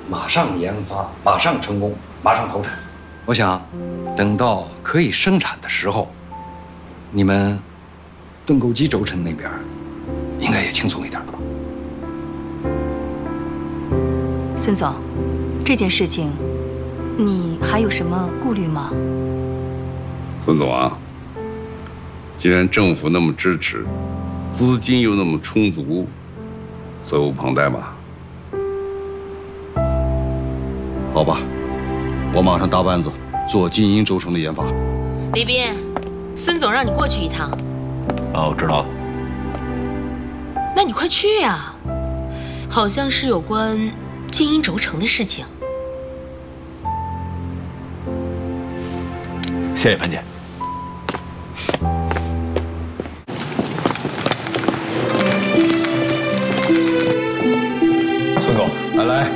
马上研发，马上成功，马上投产。我想，等到可以生产的时候，你们盾构机轴承那边应该也轻松一点吧？ 孙总，这件事情你还有什么顾虑吗？ 孙总啊，既然政府那么支持，资金又那么充足，责无旁贷嘛。 好吧，我马上搭班子做金银轴承的研发。 李斌，孙总让你过去一趟。 哦，我知道了。 那你快去呀，好像是有关金银轴承的事情。 谢谢潘姐。孙总，来。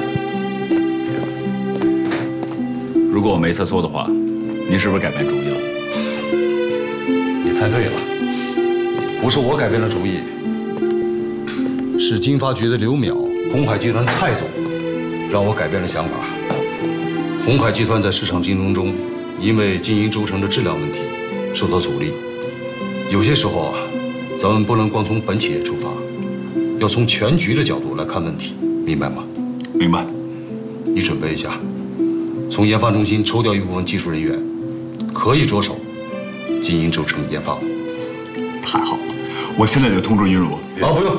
如果我没猜错的话，您是不是改变主意了？ 你猜对了，不是我改变了主意，是经发局的刘淼、鸿海集团蔡总让我改变了想法。鸿海集团在市场竞争中，因为金银轴承的质量问题受到阻力。有些时候啊，咱们不能光从本企业出发，要从全局的角度来看问题，明白吗？ 明白。 你准备一下，从研发中心抽调一部分技术人员，可以着手金银轴承研发。 太好了，我现在就通知云茹。 啊，不用，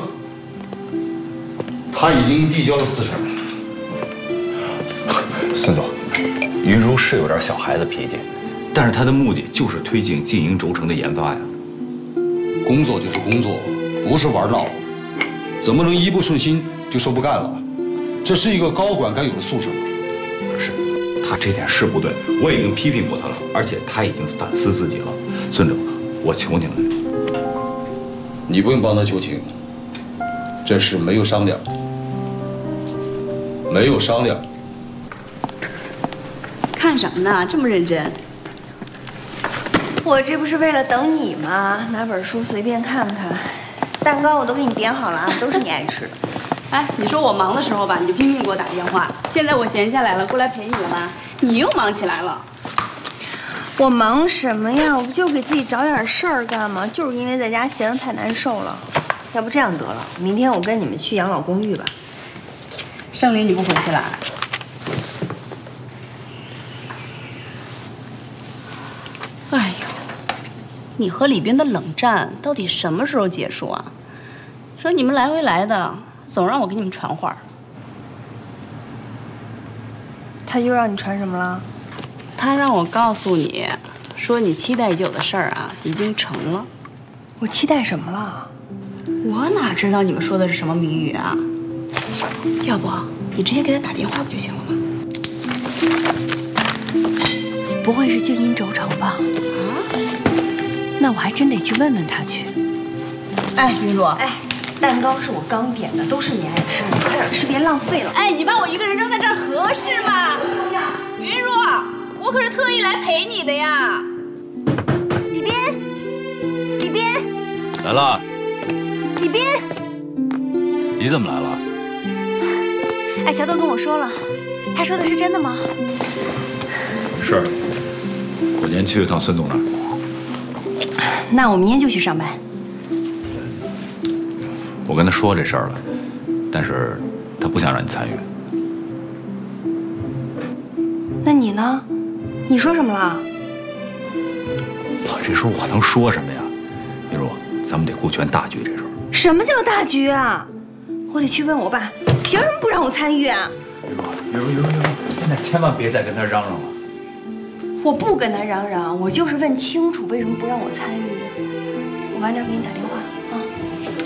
他已经递交了辞呈。 孙总，云茹是有点小孩子脾气，但是她的目的就是推进金银轴承的研发呀。 工作就是工作，不是玩闹，怎么能一不顺心就说不干了？这是一个高管该有的素质吗？ 不是，他这点是不对，我已经批评过他了，而且他已经反思自己了。孙总，我求您了。 你不用帮他求情，这事没有商量，没有商量。 看什么呢？这么认真？ 我这不是为了等你吗？拿本书随便看看，蛋糕我都给你点好了啊，都是你爱吃的。 哎，你说我忙的时候吧，你就拼命给我打电话。现在我闲下来了，过来陪你了吗？你又忙起来了。 我忙什么呀？我不就给自己找点事儿干吗？就是因为在家闲得太难受了。要不这样得了，明天我跟你们去养老公寓吧。 盛林，你不回去了？哎呦，你和李斌的冷战到底什么时候结束啊？说你们来回来的，总让我给你们传话。 他又让你传什么了？ 他让我告诉你，说你期待已久的事儿啊，已经成了。 我期待什么了？ 我哪知道你们说的是什么谜语啊？要不你直接给他打电话不就行了吗？ 不会是金银轴承吧？ 啊？ 那我还真得去问问他去。 哎，云茹， 哎，蛋糕是我刚点的，都是你爱吃的，你快点吃，别浪费了。 哎，你把我一个人扔在这儿合适吗？云茹，我可是特意来陪你的呀。 李斌，李斌， 来了。 李斌， 你怎么来了？ 艾乔都跟我说了，他说的是真的吗？ 是，我先去一趟孙总那儿。 那我明天就去上班。 我跟他说这事儿了，但是他不想让你参与。 那你呢？你说什么了？ 我这时候我能说什么呀？云茹，咱们得顾全大局，这时候。 什么叫大局啊？我得去问我爸，凭什么不让我参与啊？ 云茹，现在千万别再跟他嚷嚷了。 我不跟他嚷嚷，我就是问清楚为什么不让我参与。我晚点给你打电话。